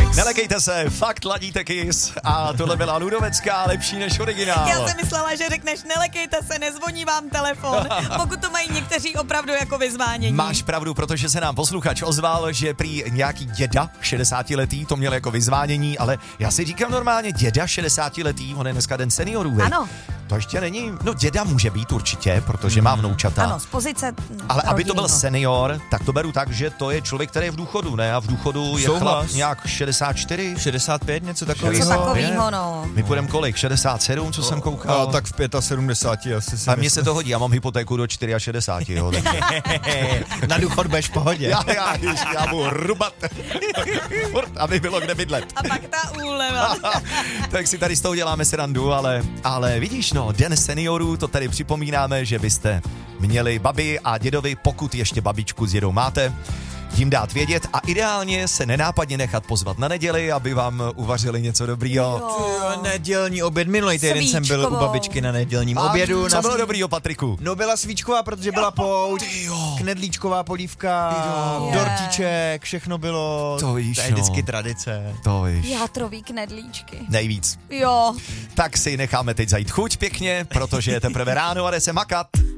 Nelekejte se, fakt ladíte Kiss a tohle byla Ludovecká, lepší než originál. Já jsem myslela, že řekneš, nelekejte se, nezvoní vám telefon, pokud to mají někteří opravdu jako vyzvánění. Máš pravdu, protože se nám posluchač ozval, že prý nějaký děda 60letý to měl jako vyzvánění, ale já si říkám normálně děda 60letý, on je dneska den seniorů. Ano. To ještě není, no děda může být určitě, protože má vnoučata. Ano, z pozice ale aby to byl rodinného. senior, tak to beru tak, že to je člověk, který je v důchodu, ne? A v důchodu je Souhlas. chlap nějak 64, 65, něco takového. Něco takovýho, no. My půjdeme kolik? 67, co jsem koukal? No, tak v 75 asi si A mně se to hodí, já mám hypotéku do 64, jo. Na důchod budeš v pohodě. Já budu rubat, furt, aby bylo kde bydlet. A pak ta úleva. Tak si tady s tou děláme srandu, ale vidíš, no, den seniorů, to tady připomínáme, že byste měli babi a dědovi, pokud ještě babičku s dědou máte, jim dát vědět a ideálně se nenápadně nechat pozvat na neděli, aby vám uvařili něco dobrýho. Nedělní oběd. Minulý týden jsem byl u Svíčkovou. babičky na nedělním obědu. Co bylo dobrýho, Patriku? No byla svíčková, protože byla pouť, knedlíčková polívka, dortíček, všechno bylo. To víš, je vždycky tradice. To víš. Játrový knedlíčky. Nejvíc. Jo. Tak si necháme teď zajít chuť pěkně, protože je teprve ráno a jde se makat.